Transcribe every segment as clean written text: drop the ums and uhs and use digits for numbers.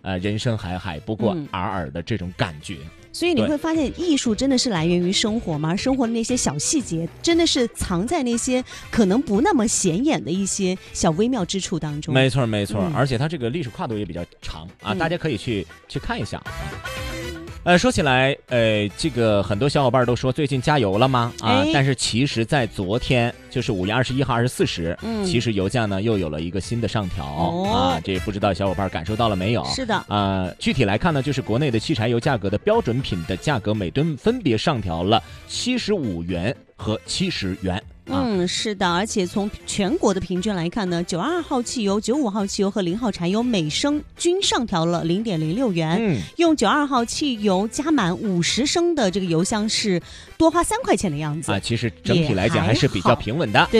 人生海海不过尔尔的这种感觉。 所以你会发现，艺术真的是来源于生活吗？生活的那些小细节，真的是藏在那些可能不那么显眼的一些小微妙之处当中。 没错没错，而且它这个历史跨度也比较长啊，大家可以去看一下啊。说起来，这个很多小伙伴都说最近加油了吗？啊，但是其实在昨天，就是5月21号24时，其实油价呢又有了一个新的上调啊，这不知道小伙伴感受到了没有？ 是的， 具体来看呢，就是国内的汽柴油价格的标准品的价格每吨分别上调了75元和70元。 是的，而且从全国的平均来看呢，92号汽油、95号汽油和0号柴油每升均上调了0.06元。用92号汽油加满50升的这个油箱是多花3块钱的样子啊。其实整体来讲还是比较平稳的。 对。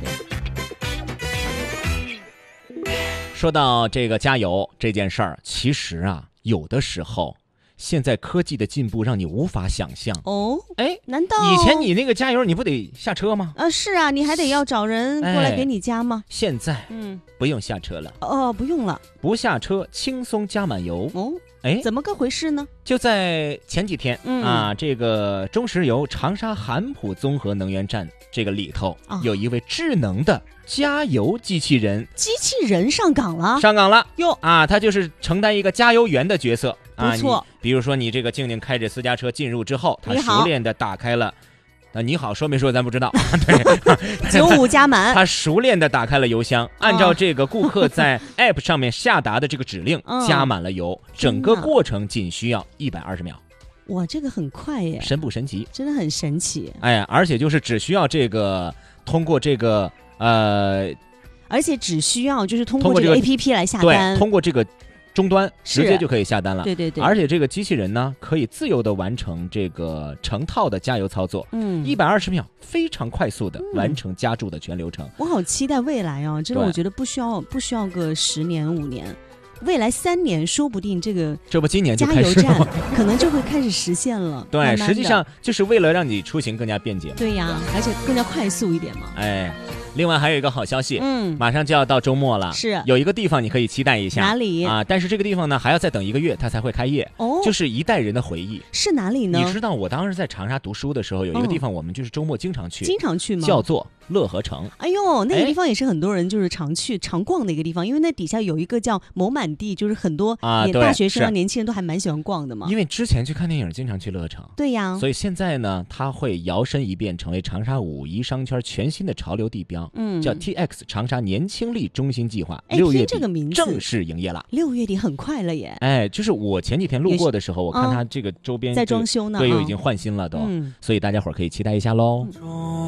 说到这个加油这件事儿，其实啊，有的时候现在科技的进步让你无法想象难道以前你那个加油你不得下车吗？ 是啊，你还得要找人过来给你加吗？ 现在不用下车了。 不用了， 不下车轻松加满油。 怎么个回事呢？ 就在前几天这个中石油长沙韩普综合能源站这个里头，有一位智能的加油机器人。 机器人上岗了哟啊！他就是承担一个加油员的角色。 不错， 比如说你这个静静开着私家车进入之后，他熟练的打开了。你好说没说咱不知道。对 ，95加满。 他熟练的打开了油箱，按照这个顾客在 App 上面下达的这个指令，加满了油，整个过程仅需要120秒。 哇，这个很快耶！ 神不神奇？ 真的很神奇。 而且就是只需要这个通过这个而且只需要就是通过这个 APP 来下单， 对，通过这个终端直接就可以下单了。 对。 而且这个机器人呢，可以自由的完成这个成套的加油操作，120秒非常快速的完成加注的全流程。 我好期待未来真的，我觉得不需要个10年5年，未来3年说不定这不今年就加油站可能就会开始实现了。 对， 慢慢实际上就是为了让你出行更加便捷嘛。 对呀，而且更加快速一点嘛。 另外还有一个好消息，马上就要到周末了， 是有一个地方你可以期待一下。 哪里啊？但是这个地方呢，还要再等1个月，它才会开业。就是一代人的回忆。 是哪里呢？ 你知道我当时在长沙读书的时候，有一个地方我们就是周末经常去吗？ 叫做乐和城。 哎呦，那个地方也是很多人就是常逛的一个地方，因为那底下有一个叫某满地，就是很多大学生年轻人都还蛮喜欢逛的嘛。 因为之前去看电影经常去乐城。 对呀。 所以现在呢，它会摇身一变成为长沙5一商圈全新的潮流地标，叫 TX 长沙年轻力中心计划，6月底正式营业了。 6月底很快了耶。 就是我前几天路过的时候，我看它这个周边在装修呢， 对，又已经换新了都，所以大家伙儿可以期待一下喽。